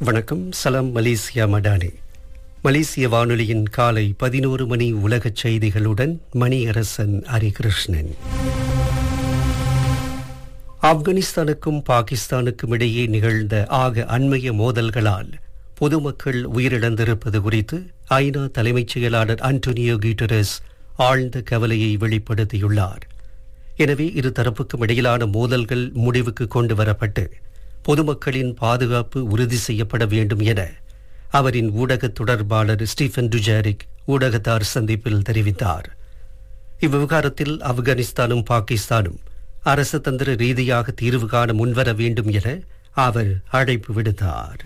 வணக்கம். சலாம் மலேசியா மடானி. மலேசிய வானொலியின் காலை 11 மணி உலகச் செய்திகளுடன் மணியரசன் ஹரிகிருஷ்ணன். ஆப்கானிஸ்தானுக்கும் பாகிஸ்தானுக்கும் இடையே நிகழ்ந்த ஆக அண்மைய மோதல்களால் பொதுமக்கள் உயிரிழந்திருப்பது குறித்து ஐநா தலைமைச் செயலாளர் அன்டோனியோ குட்டரஸ் ஆழ்ந்த கவலையை வெளிப்படுத்தியுள்ளார். எனவே இரு தரப்புக்கும் இடையிலான மோதல்கள் முடிவுக்கு கொண்டு வரப்பட்டு பொதுமக்களின் பாதுகாப்பு உறுதி செய்யப்பட வேண்டும் என அவரின் ஊடக தொடர்பாளர் ஸ்டீஃபன் டுஜாரிக் ஊடகத்தார் சந்திப்பில் தெரிவித்தார். இவ்விவகாரத்தில் ஆப்கானிஸ்தானும் பாகிஸ்தானும் அரசு தந்திர ரீதியாக தீர்வு காண முன்வர வேண்டும் என அவர் அழைப்பு விடுத்தார்.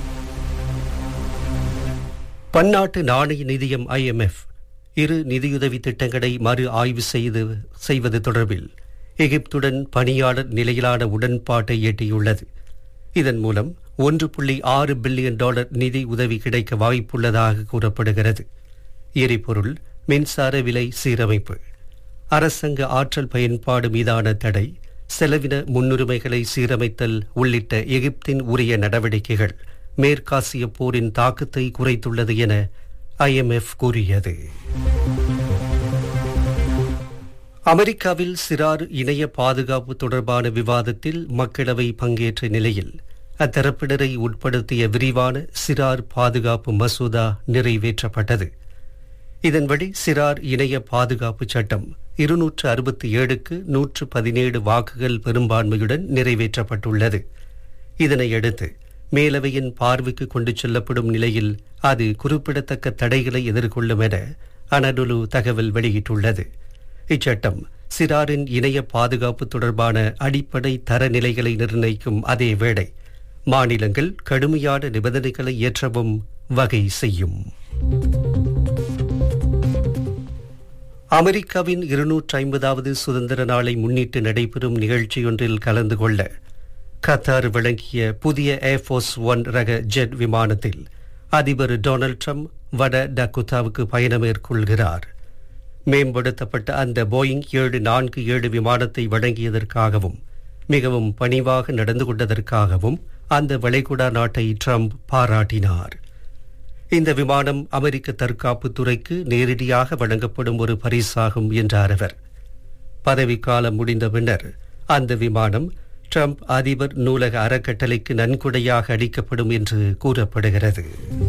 பன்னாட்டு நாணய நிதியம் IMF இரு நிதியுதவி திட்டங்களை மறு ஆய்வு செய்வது தொடர்பில் எகிப்துடன் பணியாளர் நிலையிலான உடன்பாட்டை எட்டியுள்ளது. இதன் மூலம் $1.6 பில்லியன் நிதி உதவி கிடைக்க வாய்ப்புள்ளதாக கூறப்படுகிறது. எரிபொருள், மின்சார விலை சீரமைப்பு, அரசாங்க ஆற்றல் பயன்பாடு மீதான தடை, செலவின முன்னுரிமைகளை சீரமைத்தல் உள்ளிட்ட எகிப்தின் உரிய நடவடிக்கைகள் மேற்காசிய போரின் தாக்கத்தை குறைத்துள்ளது என IMF கூறியது. அமெரிக்காவில் சிறார் இணைய பாதுகாப்பு தொடர்பான விவாதத்தில் மக்களவை பங்கேற்ற நிலையில் அத்தரப்பினரை உட்படுத்திய விரிவான சிறார் பாதுகாப்பு மசோதா நிறைவேற்றப்பட்டது. இதன்படி சிறார் இணைய பாதுகாப்பு சட்டம் 267க்கு 117 வாக்குகள் பெரும்பான்மையுடன் நிறைவேற்றப்பட்டுள்ளது. இதனையடுத்து மேலவையின் பார்வைக்கு கொண்டு செல்லப்படும் நிலையில் அது குறிப்பிடத்தக்க தடைகளை எதிர்கொள்ளும் என அனடொலு தகவல் வெளியிட்டுள்ளது. இச்சட்டம் சிறாரின் இணைய பாதுகாப்பு தொடர்பான அடிப்படை தரநிலைகளை நிர்ணயிக்கும் அதே வேளை மாநிலங்கள் கடுமையான நிபந்தனைகளை ஏற்றவும் வகை செய்யும். அமெரிக்காவின் 250வது சுதந்திர நாளை முன்னிட்டு நடைபெறும் நிகழ்ச்சியொன்றில் கலந்து கொள்ள கத்தார் வழங்கிய புதிய ஏர்ஃபோர்ஸ் 1 ரக ஜெட் விமானத்தில் அதிபர் டொனால்ட் ட்ரம்ப் வட டக்கோட்டாவுக்கு பயணம் மேற்கொள்கிறார். மேம்படுத்தப்பட்ட அந்த போயிங் 747 விமானத்தை வழங்கியதற்காகவும் மிகவும் பணிவாக நடந்து கொண்டதற்காகவும் அந்த வளைகுடா நாட்டை ட்ரம்ப் பாராட்டினார். இந்த விமானம் அமெரிக்க தற்காப்பு துறைக்கு நேரடியாக வழங்கப்படும் ஒரு பரிசாகும் என்றார் அவர். பதவிக்காலம் முடிந்த பின்னர் அந்த விமானம் ட்ரம்ப் அதிபர் நூலக அறக்கட்டளைக்கு நன்கொடையாக அளிக்கப்படும் என்று கூறப்படுகிறது.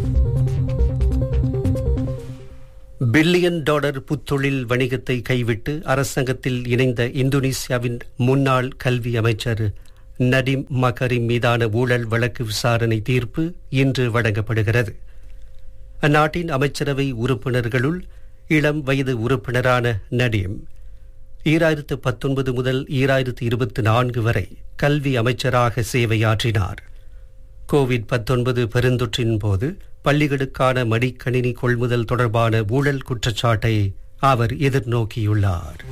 $1 பில்லியன் புத்தொழில் வணிகத்தை கைவிட்டு அரசாங்கத்தில் இணைந்த இந்தோனேசியாவின் முன்னாள் கல்வி அமைச்சர் நடிம் மகரிம் மீதான ஊழல் வழக்கு விசாரணை தீர்ப்பு இன்று வழங்கப்படுகிறது. அந்நாட்டின் அமைச்சரவை உறுப்பினர்களுள் இளம் வயது உறுப்பினரான நடிம் 2019 முதல் 2024 வரை கல்வி அமைச்சராக சேவையாற்றினார். COVID-19 பெருந்தொற்றின் போது பள்ளிகளுக்கான மடிக்கணினி கொள்முதல் தொடர்பான ஊழல் குற்றச்சாட்டை அவர் எதிர்நோக்கியுள்ளார்.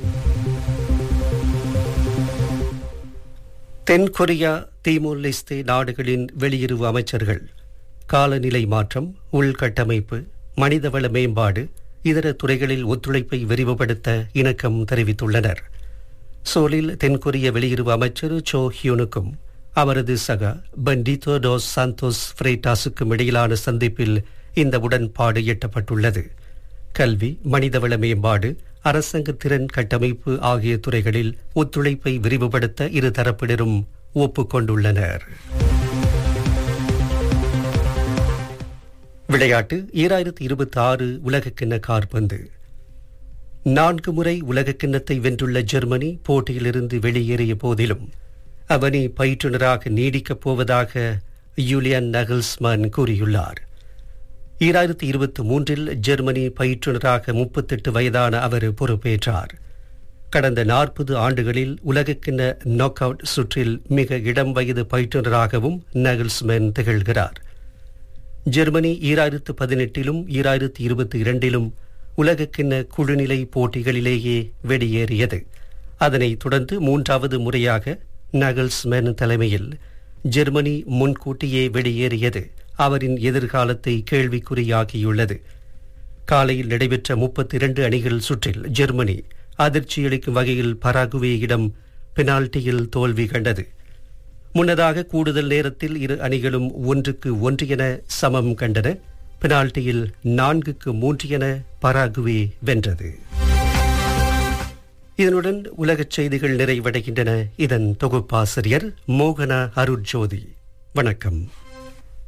தென்கொரியா, தீமோர் லெஸ்தே நாடுகளின் வெளியுறவு அமைச்சர்கள் காலநிலை மாற்றம், உள்கட்டமைப்பு, மனிதவள மேம்பாடு, இதர துறைகளில் ஒத்துழைப்பை விரிவுபடுத்த இணக்கம் தெரிவித்துள்ளனர். சோலில் தென்கொரிய வெளியுறவு அமைச்சர் சோ ஹியூனுக்கும் அவரது சகா பண்டிதோ டோஸ் சாந்தோஸ் ஃப்ரேட்டாஸுக்கும் இடையிலான சந்திப்பில் இந்த உடன்பாடு எட்டப்பட்டுள்ளது. கல்வி, மனிதவள மேம்பாடு, அரசாங்க திறன் கட்டமைப்பு ஆகிய துறைகளில் ஒத்துழைப்பை விரிவுபடுத்த இரு தரப்பினரும் ஒப்புக்கொண்டுள்ளனர். விளையாட்டு. 2026 உலகக்கிண்ண காற்பந்து. 4 முறை உலகக்கிண்ணத்தை வென்றுள்ள ஜெர்மனி போட்டியிலிருந்து வெளியேறிய போதிலும் அவனி பயிற்றுநராக நீடிக்கப் போவதாக யூலியன் நகல்ஸ்மன் கூறியுள்ளார். 2023 ஜெர்மனி பயிற்றுநராக 38 வயதான அவர் பொறுப்பேற்றார். கடந்த 40 ஆண்டுகளில் உலகக்கிண்ண நாக் அவுட் சுற்றில் மிக இளம் வயது பயிற்றுநராகவும் நகல்ஸ்மன் திகழ்கிறார். ஜெர்மனி 2018 2022 உலகக்கிண்ண குழுநிலை போட்டிகளிலேயே வெளியேறியது. அதனைத் தொடர்ந்து 3வது முறையாக நகல்ஸ்மேன் தலைமையில் ஜெர்மனி முன்கூட்டியே வெளியேறியது அவரின் எதிர்காலத்தை கேள்விக்குறியாக்கியுள்ளது. காலையில் நடைபெற்ற 32 அணிகள் சுற்றில் ஜெர்மனி அதிர்ச்சியளிக்கும் வகையில் பராகுவேயிடம் பெனால்டியில் தோல்வி கண்டது. முன்னதாக கூடுதல் நேரத்தில் இரு அணிகளும் 1-1 என சமம் கண்டன. பெனால்டியில் 4-3 என பராகுவே வென்றது. இதனுடன் உலகச் செய்திகள் நிறைவடைகின்றன. இதன் தொகுப்பாசிரியர் மோகனா அருட்ஜோதி. வணக்கம்.